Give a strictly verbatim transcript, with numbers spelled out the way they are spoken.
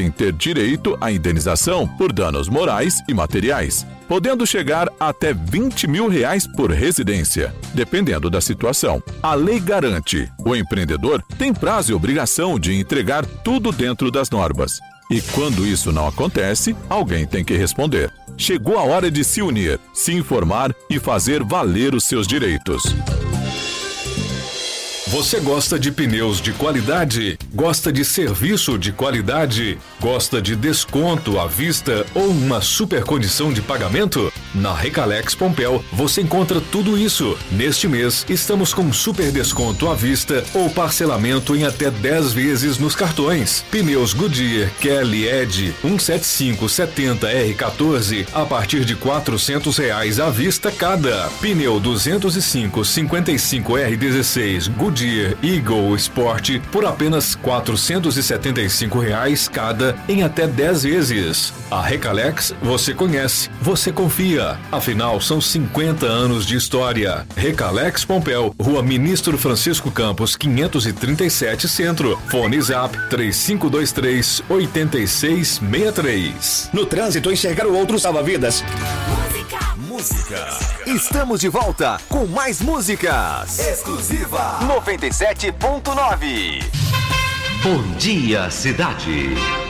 podem ter direito à indenização por danos morais e materiais, podendo chegar até vinte mil reais por residência, dependendo da situação. A lei garante: o empreendedor tem prazo e obrigação de entregar tudo dentro das normas. E quando isso não acontece, alguém tem que responder. Chegou a hora de se unir, se informar e fazer valer os seus direitos. Você gosta de pneus de qualidade? Gosta de serviço de qualidade? Gosta de desconto à vista ou uma super condição de pagamento? Na Recalex Pompéu você encontra tudo isso. Neste mês estamos com super desconto à vista ou parcelamento em até dez vezes nos cartões. Pneus Goodyear Kelly Edge um sete cinco setenta R quatorze a partir de quatrocentos reais à vista cada. Pneu duzentos e cinco cinquenta e cinco R dezesseis Goodyear Eagle Sport por apenas quatrocentos e setenta e cinco reais cada em até dez vezes. A Recalex você conhece, você confia. Afinal, são cinquenta anos de história. Recalex Pompéu, Rua Ministro Francisco Campos, quinhentos e trinta e sete Centro. Fone Zap três cinco dois três oito seis seis três. No trânsito, enxergar o outro salva vidas. Música. Música. Estamos de volta com mais músicas. Exclusiva noventa e sete ponto nove. Bom dia, cidade.